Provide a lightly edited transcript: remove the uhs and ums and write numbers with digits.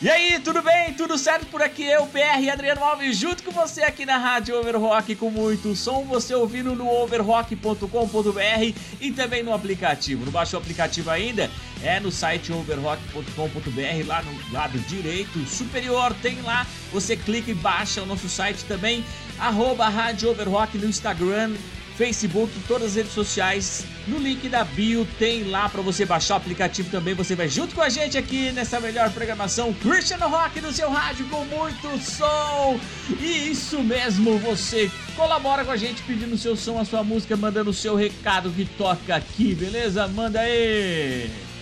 E aí, tudo bem? Tudo certo por aqui? Eu, PR e Adriano Alves, junto com você aqui na Rádio Overrock, com muito som, você ouvindo no overrock.com.br e também no aplicativo. Não baixou o aplicativo ainda? É no site overrock.com.br, lá no lado direito superior, tem lá, você clica e baixa o nosso site também, @Rádio Overrock no Instagram, Facebook, todas as redes sociais, no link da bio tem lá para você baixar o aplicativo também, você vai junto com a gente aqui nessa melhor programação Christian Rock do seu rádio com muito som. E isso mesmo, você colabora com a gente pedindo o seu som, a sua música, mandando o seu recado que toca aqui, beleza? Manda aí!